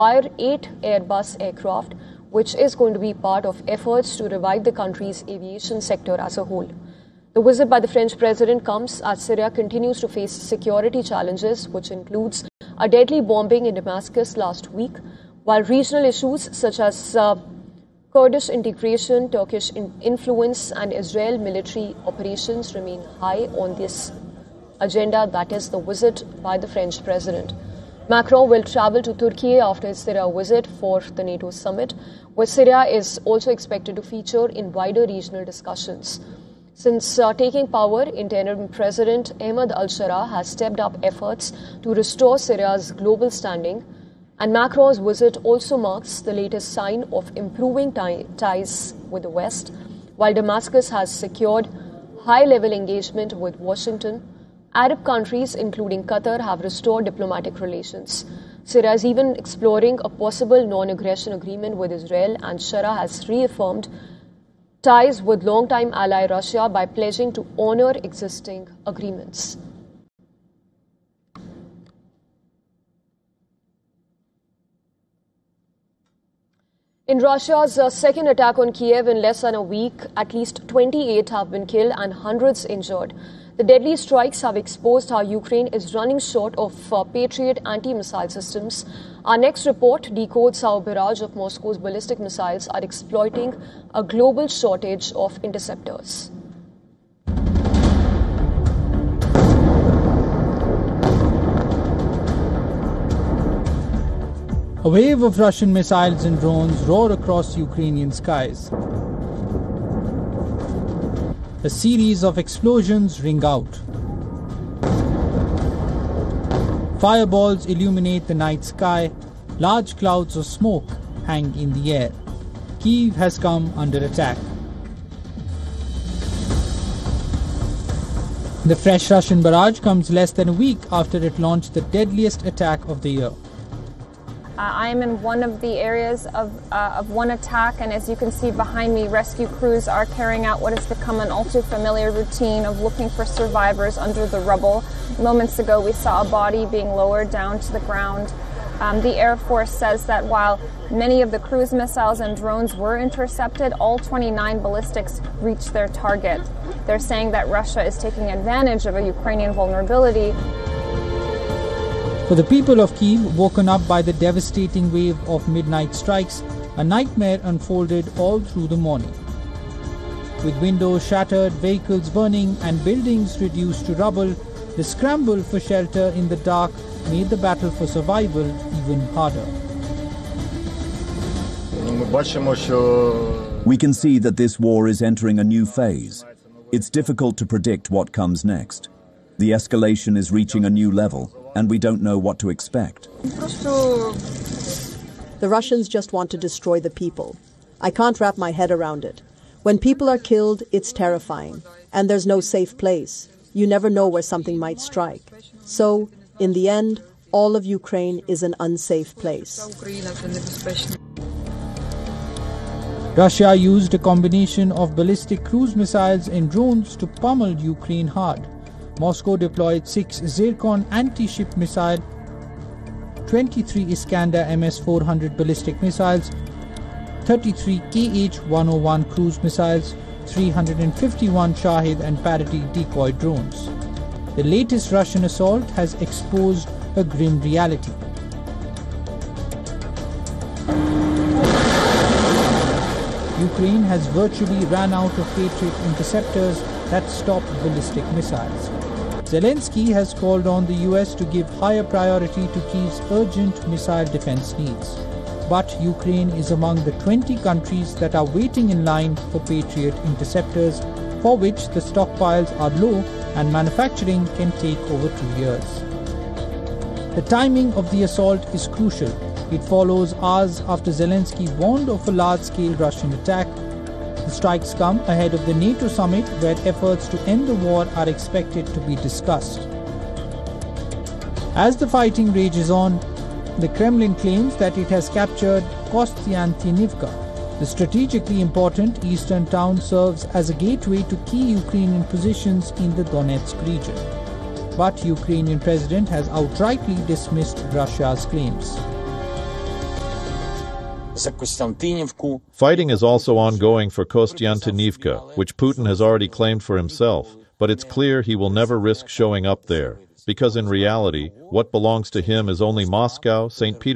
acquire 8 Airbus aircraft, which is going to be part of efforts to revive the country's aviation sector as a whole. The visit by the French president comes as Syria continues to face security challenges, which includes a deadly bombing in Damascus last week, while regional issues such as Kurdish integration, Turkish influence and Israel military operations remain high on this agenda, that is the visit by the French president. Macron will travel to Turkey after his Syria visit for the NATO summit, where Syria is also expected to feature in wider regional discussions. Since taking power, interim President Ahmed al-Shara has stepped up efforts to restore Syria's global standing, and Macron's visit also marks the latest sign of improving ties with the West, while Damascus has secured high-level engagement with Washington. Arab countries, including Qatar, have restored diplomatic relations. Syria is even exploring a possible non-aggression agreement with Israel, and Shara has reaffirmed ties with longtime ally Russia by pledging to honor existing agreements. In Russia's second attack on Kiev in less than a week, at least 28 have been killed and hundreds injured. The deadly strikes have exposed how Ukraine is running short of Patriot anti-missile systems. Our next report decodes how a barrage of Moscow's ballistic missiles are exploiting a global shortage of interceptors. A wave of Russian missiles and drones roar across Ukrainian skies. A series of explosions ring out. Fireballs illuminate the night sky. Large clouds of smoke hang in the air. Kyiv has come under attack. The fresh Russian barrage comes less than a week after it launched the deadliest attack of the year. I am in one of the areas of one attack, and as you can see behind me, rescue crews are carrying out what has become an all-too-familiar routine of looking for survivors under the rubble. Moments ago, we saw a body being lowered down to the ground. The Air Force says that while many of the cruise missiles and drones were intercepted, all 29 ballistics reached their target. They're saying that Russia is taking advantage of a Ukrainian vulnerability. For the people of Kyiv, woken up by the devastating wave of midnight strikes, a nightmare unfolded all through the morning. With windows shattered, vehicles burning and buildings reduced to rubble, the scramble for shelter in the dark made the battle for survival even harder. We can see that this war is entering a new phase. It's difficult to predict what comes next. The escalation is reaching a new level, and we don't know what to expect. The Russians just want to destroy the people. I can't wrap my head around it. When people are killed, it's terrifying, and there's no safe place. You never know where something might strike. So, in the end, all of Ukraine is an unsafe place. Russia used a combination of ballistic cruise missiles and drones to pummel Ukraine hard. Moscow deployed 6 Zircon anti-ship missiles, 23 Iskander MS-400 ballistic missiles, 33 Kh-101 cruise missiles, 351 Shahid and parity decoy drones. The latest Russian assault has exposed a grim reality. Ukraine has virtually ran out of Patriot interceptors that stop ballistic missiles. Zelensky has called on the US to give higher priority to Kyiv's urgent missile defense needs. But Ukraine is among the 20 countries that are waiting in line for Patriot interceptors, for which the stockpiles are low and manufacturing can take over 2 years. The timing of the assault is crucial. It follows hours after Zelensky warned of a large-scale Russian attack. The strikes come ahead of the NATO summit, where efforts to end the war are expected to be discussed. As the fighting rages on, the Kremlin claims that it has captured Kostyantynivka. The strategically important eastern town serves as a gateway to key Ukrainian positions in the Donetsk region. But Ukrainian president has outrightly dismissed Russia's claims. Fighting is also ongoing for Kostiantynivka, which Putin has already claimed for himself, but it's clear he will never risk showing up there, because in reality, what belongs to him is only Moscow, St. Petersburg,